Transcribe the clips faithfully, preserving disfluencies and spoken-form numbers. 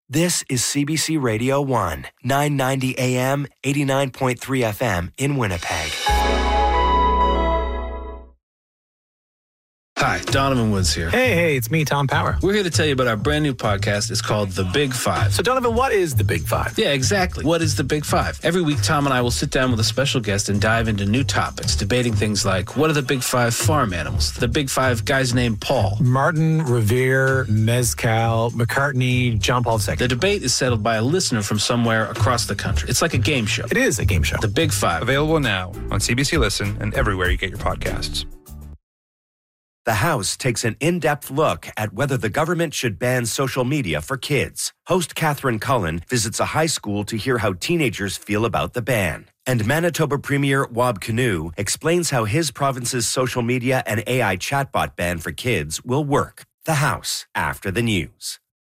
This is C B C Radio one, nine ninety A M, eighty-nine point three F M in Winnipeg. Hi, Donovan Woods here. Hey, hey, it's me, Tom Power. We're here to tell you about our brand new podcast. It's called The Big Five. So, Donovan, what is The Big Five? Yeah, exactly. What is The Big Five? Every week, Tom and I will sit down with a special guest and dive into new topics, debating things like, what are the Big Five farm animals? The Big Five guys named Paul. Martin, Revere, Mezcal, McCartney, John Paul the Second. The debate is settled by a listener from somewhere across the country. It's like a game show. It is a game show. The Big Five. Available now on C B C Listen and everywhere you get your podcasts. The House takes an in-depth look at whether the government should ban social media for kids. Host Catherine Cullen visits a high school to hear how teenagers feel about the ban. And Manitoba Premier Wab Kinew explains how his province's social media and A I chatbot ban for kids will work. The House, after the news.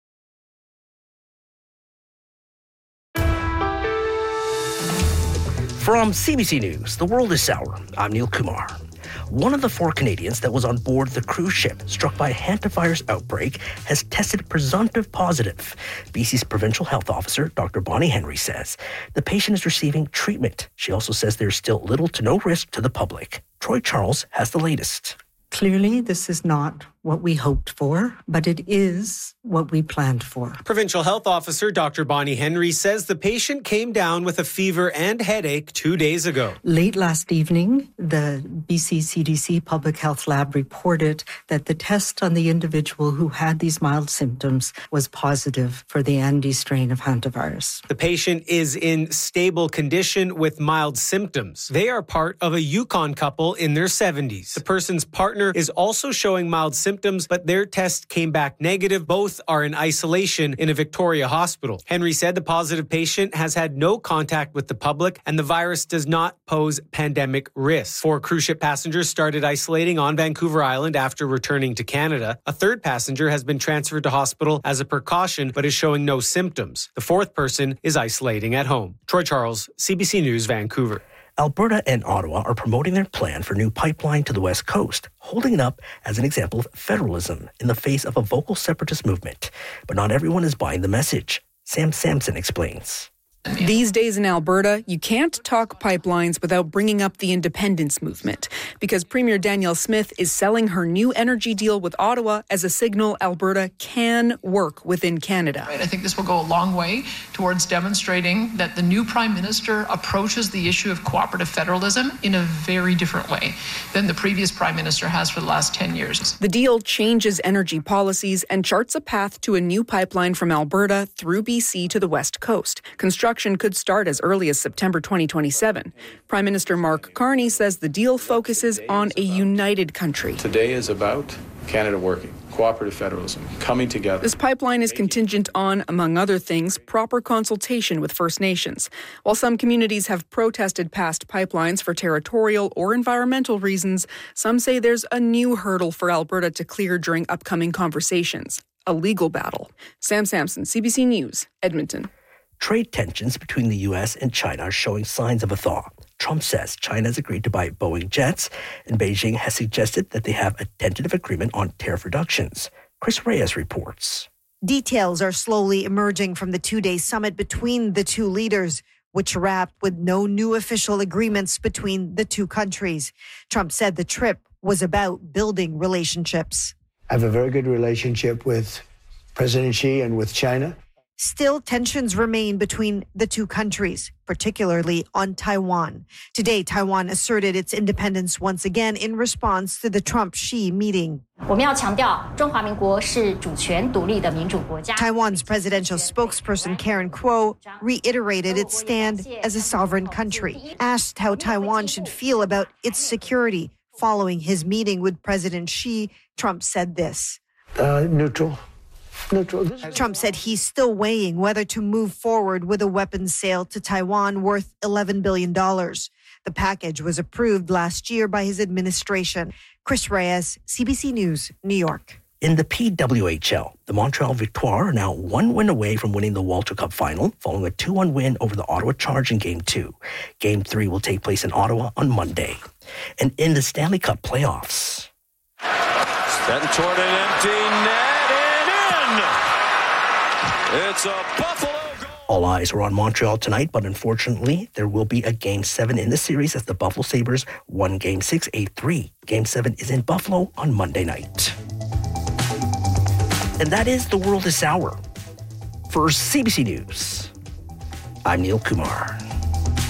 From C B C News, The World is Sour, I'm Neil Kumar. One of the four Canadians that was on board the cruise ship struck by a hantavirus outbreak has tested presumptive positive. B C's provincial health officer, Doctor Bonnie Henry, says the patient is receiving treatment. She also says there's still little to no risk to the public. Troy Charles has the latest. Clearly, this is not what we hoped for, but it is what we planned for. Provincial Health Officer Doctor Bonnie Henry says the patient came down with a fever and headache two days ago. Late last evening, the B C C D C Public Health Lab reported that the test on the individual who had these mild symptoms was positive for the Andes strain of hantavirus. The patient is in stable condition with mild symptoms. They are part of a Yukon couple in their seventies. The person's partner is also showing mild symptoms, but their test came back negative. Both are in isolation in a Victoria hospital. Henry said the positive patient has had no contact with the public and the virus does not pose pandemic risk. Four cruise ship passengers started isolating on Vancouver Island after returning to Canada. A third passenger has been transferred to hospital as a precaution, but is showing no symptoms. The fourth person is isolating at home. Troy Charles, C B C News, Vancouver. Alberta and Ottawa are promoting their plan for a new pipeline to the West Coast, holding it up as an example of federalism in the face of a vocal separatist movement. But not everyone is buying the message. Sam Sampson explains. These days in Alberta, you can't talk pipelines without bringing up the independence movement, because Premier Danielle Smith is selling her new energy deal with Ottawa as a signal Alberta can work within Canada. Right, I think this will go a long way towards demonstrating that the new Prime Minister approaches the issue of cooperative federalism in a very different way than the previous Prime Minister has for the last ten years. The deal changes energy policies and charts a path to a new pipeline from Alberta through B C to the West Coast. Construction could start as early as September twenty twenty-seven. Prime Minister Mark Carney says the deal focuses on a united country. Today is about Canada working, cooperative federalism, coming together. This pipeline is contingent on, among other things, proper consultation with First Nations. While some communities have protested past pipelines for territorial or environmental reasons, some say there's a new hurdle for Alberta to clear during upcoming conversations, a legal battle. Sam Sampson, C B C News, Edmonton. Trade tensions between the U S and China are showing signs of a thaw. Trump says China has agreed to buy Boeing jets, and Beijing has suggested that they have a tentative agreement on tariff reductions. Chris Reyes reports. Details are slowly emerging from the two-day summit between the two leaders, which wrapped with no new official agreements between the two countries. Trump said the trip was about building relationships. I have a very good relationship with President Xi and with China. Still, tensions remain between the two countries, particularly on Taiwan. Today, Taiwan asserted its independence once again in response to the Trump-Xi meeting. Taiwan's presidential spokesperson Karen Kuo reiterated its stand as a sovereign country. Asked how Taiwan should feel about its security following his meeting with President Xi, Trump said this. Uh, neutral. Trump said he's still weighing whether to move forward with a weapons sale to Taiwan worth eleven billion dollars. The package was approved last year by his administration. Chris Reyes, C B C News, New York. In the P W H L, the Montreal Victoire are now one win away from winning the Walter Cup final, following a two one win over the Ottawa Charge in Game two. Game three will take place in Ottawa on Monday. And in the Stanley Cup playoffs. Stepping toward an empty net. It's a Buffalo goal. All eyes are on Montreal tonight, but unfortunately, there will be a Game seven in the series as the Buffalo Sabres won Game six eight three. Game seven is in Buffalo on Monday night. And that is The World this hour. For C B C News, I'm Neil Kumar.